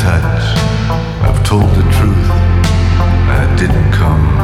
touch. I've told the truth, and it didn't come